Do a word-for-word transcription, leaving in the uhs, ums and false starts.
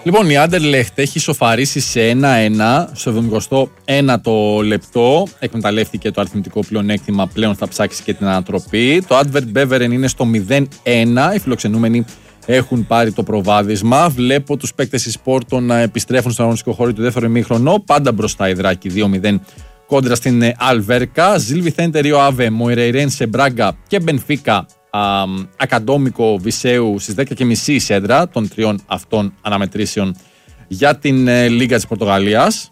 Λοιπόν, η Άντερλεχτ έχει ισοφαρίσει σε ένα ένα στο εβδομηκοστό ένατο λεπτό. Εκμεταλλεύτηκε το αριθμητικό πλεονέκτημα, πλέον θα ψάξει και την ανατροπή. Το Advert Beveren είναι στο μηδέν ένα. Οι φιλοξενούμενοι έχουν πάρει το προβάδισμα. Βλέπω τους παίκτες της Πόρτο να επιστρέφουν στον αγωνιστικό χώρο του δεύτερου ημίχρονο. Πάντα μπροστά η Δράκη δύο μηδέν κόντρα στην Αλβέρκα. Ζιλ Βιθέντε Ρίο Άβε, Μοϊρεϊρέν σε Μπράγκα και Μπενφίκα Ακαντόμικο Βισέου στις δέκα και μισή η σέντρα των τριών αυτών αναμετρήσεων για την ε, Λίγκα της Πορτογαλίας.